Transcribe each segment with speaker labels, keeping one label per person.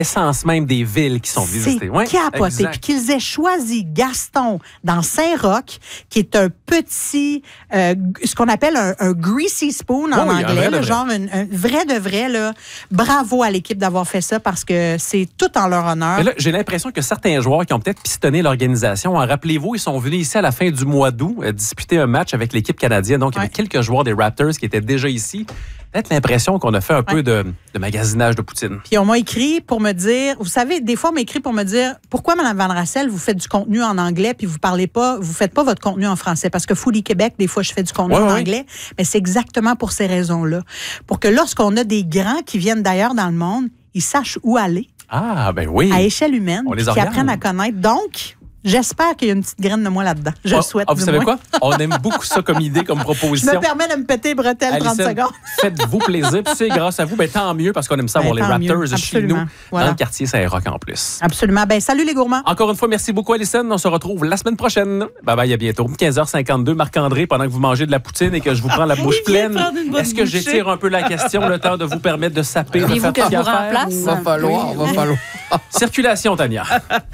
Speaker 1: l'essence même des villes qui sont visitées.
Speaker 2: C'est capoté. Puis qu'ils aient choisi Gaston dans Saint-Roch, qui est un petit, ce qu'on appelle un greasy spoon en anglais, genre un vrai de vrai. Là. Bravo à l'équipe d'avoir fait ça parce que c'est tout en leur honneur.
Speaker 1: Mais là, j'ai l'impression que certains joueurs qui ont peut-être pistonné l'organisation, rappelez-vous, ils sont venus ici à la fin du mois d'août disputer un match avec l'équipe canadienne. Donc, il y avait quelques joueurs des Raptors qui étaient déjà ici. Peut-être l'impression qu'on a fait un peu de magasinage de poutine.
Speaker 2: Puis on m'a écrit pour me dire, vous savez, des fois on m'a écrit pour me dire, pourquoi Mme Van Rassel, vous faites du contenu en anglais puis vous faites pas votre contenu en français? Parce que Foodie Québec, des fois je fais du contenu en anglais, mais c'est exactement pour ces raisons-là. Pour que lorsqu'on a des grands qui viennent d'ailleurs dans le monde, ils sachent où aller.
Speaker 1: Ah, ben oui.
Speaker 2: À échelle humaine, qui apprennent à connaître. Donc, j'espère qu'il y a une petite graine de moi là-dedans. Je le souhaite.
Speaker 1: Vous savez quoi? On aime beaucoup ça comme idée, comme proposition.
Speaker 2: Je me permets de me péter les bretelles 30 secondes.
Speaker 1: Faites-vous plaisir. Puis c'est grâce à vous, tant mieux, parce qu'on aime ça voir les Raptors chez nous, dans le quartier Saint-Roch en plus.
Speaker 2: Absolument. Salut les gourmands.
Speaker 1: Encore une fois, merci beaucoup, Alison. On se retrouve la semaine prochaine. Bye-bye, à bientôt. 15h52, Marc-André, pendant que vous mangez de la poutine et que je vous prends la bouche pleine. Est-ce que j'étire un peu la question, le temps de vous permettre de saper?
Speaker 3: Voulez-vous que je vous remplace?
Speaker 4: Va falloir.
Speaker 1: Circulation, Tania.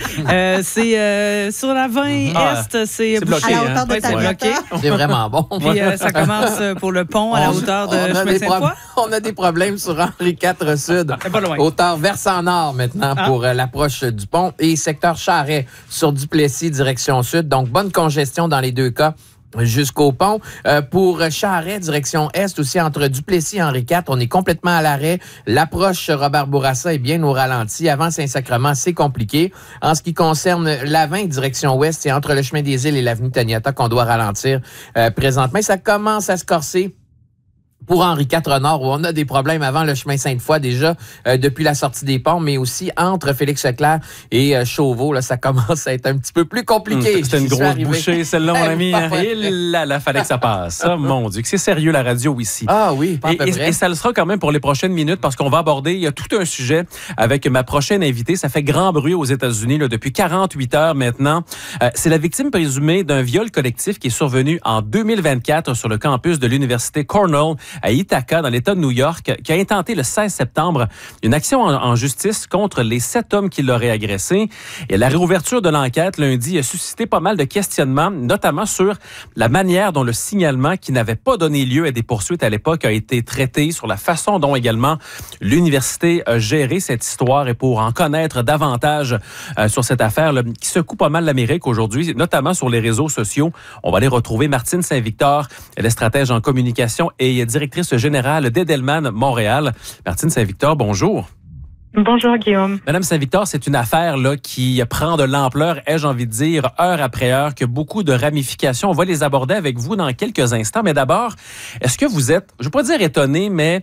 Speaker 3: C'est sur la 20 Est, c'est
Speaker 1: bloqué.
Speaker 2: À la hauteur de ta
Speaker 3: bloqué.
Speaker 4: C'est vraiment bon.
Speaker 3: Puis ça commence pour le pont à la hauteur de chemin Sainte-Foy.
Speaker 4: On a des problèmes sur Henri IV Sud.
Speaker 3: Pas loin.
Speaker 4: Hauteur versant nord maintenant pour l'approche du pont. Et secteur Charret sur Duplessis, direction sud. Donc, bonne congestion dans les deux cas. Jusqu'au pont. Pour Charret, direction Est, aussi entre Duplessis et Henri IV, on est complètement à l'arrêt. L'approche Robert Bourassa est bien au ralenti. Avant Saint-Sacrement, c'est compliqué. En ce qui concerne la 20, direction Ouest, c'est entre le chemin des Îles et l'avenue Taniata qu'on doit ralentir présentement. Ça commence à se corser pour Henri IV Nord, où on a des problèmes avant le chemin Sainte-Foy déjà, depuis la sortie des ponts, mais aussi entre Félix-Leclerc et Chauveau, là, ça commence à être un petit peu plus compliqué.
Speaker 1: C'était une grosse bouchée, celle-là, mon ami. Il fallait que ça passe. Oh, mon Dieu, que c'est sérieux la radio ici.
Speaker 4: Ah oui, pas à peu près.
Speaker 1: Et ça le sera quand même pour les prochaines minutes, parce qu'on va aborder, il y a tout un sujet avec ma prochaine invitée. Ça fait grand bruit aux États-Unis là, depuis 48 heures maintenant. C'est la victime présumée d'un viol collectif qui est survenu en 2024 sur le campus de l'université Cornell à Ithaca, dans l'État de New York, qui a intenté le 16 septembre une action en justice contre les 7 hommes qui l'auraient agressé. Et la réouverture de l'enquête lundi a suscité pas mal de questionnements, notamment sur la manière dont le signalement, qui n'avait pas donné lieu à des poursuites à l'époque, a été traité, sur la façon dont également l'université a géré cette histoire. Et pour en connaître davantage sur cette affaire là, qui secoue pas mal l'Amérique aujourd'hui, notamment sur les réseaux sociaux, on va aller retrouver Martine Saint-Victor. Elle est stratège en communication et directrice générale d'Edelman Montréal. Martine Saint-Victor, bonjour.
Speaker 5: Bonjour, Guillaume.
Speaker 1: Madame Saint-Victor, c'est une affaire là, qui prend de l'ampleur, ai-je envie de dire, heure après heure, qui a beaucoup de ramifications. On va les aborder avec vous dans quelques instants. Mais d'abord, est-ce que vous êtes, je ne veux pas dire étonné, mais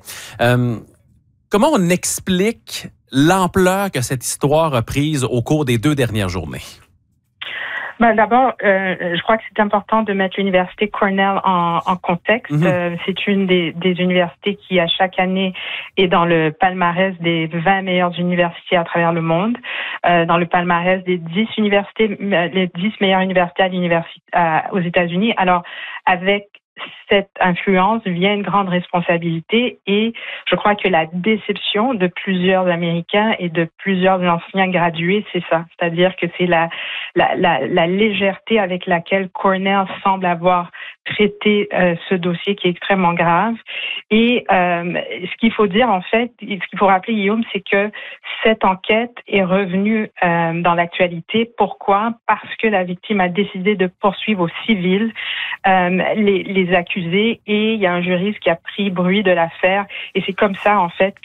Speaker 1: comment on explique l'ampleur que cette histoire a prise au cours des 2 dernières journées?
Speaker 5: D'abord, je crois que c'est important de mettre l'université Cornell en contexte. C'est une des universités qui, à chaque année, est dans le palmarès des 20 meilleures universités à travers le monde, dans le palmarès des 10 universités, les 10 meilleures universités aux États-Unis. Alors, avec cette influence vient une grande responsabilité et je crois que la déception de plusieurs Américains et de plusieurs enseignants gradués, c'est ça. C'est-à-dire que c'est la légèreté avec laquelle Cornell semble avoir traité ce dossier qui est extrêmement grave. Et ce qu'il faut dire, en fait, ce qu'il faut rappeler, Guillaume, c'est que cette enquête est revenue dans l'actualité. Pourquoi? Parce que la victime a décidé de poursuivre au civil les accusés et il y a un juriste qui a pris bruit de l'affaire et c'est comme ça en fait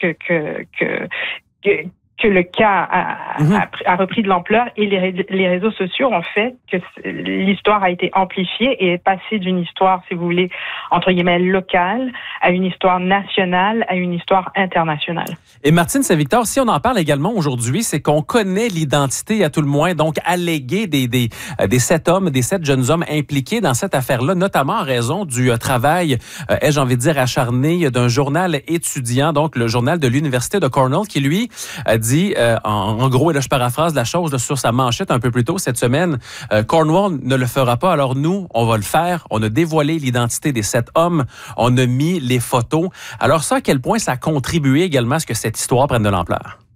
Speaker 5: que le cas a repris de l'ampleur et les réseaux sociaux ont fait que l'histoire a été amplifiée et est passée d'une histoire, si vous voulez, entre guillemets, locale à une histoire nationale, à une histoire internationale.
Speaker 1: Et Martine Saint-Victor, si on en parle également aujourd'hui, c'est qu'on connaît l'identité à tout le moins, donc alléguée des 7 hommes, des 7 jeunes hommes impliqués dans cette affaire-là, notamment en raison du travail, ai-je envie de dire, acharné d'un journal étudiant, donc le journal de l'Université de Cornell, qui lui dit, en gros, et là je paraphrase la chose sur sa manchette un peu plus tôt cette semaine, Cornwall ne le fera pas, alors nous, on va le faire. On a dévoilé l'identité des 7 hommes, on a mis les photos. Alors ça, à quel point ça a contribué également à ce que cette histoire prenne de l'ampleur?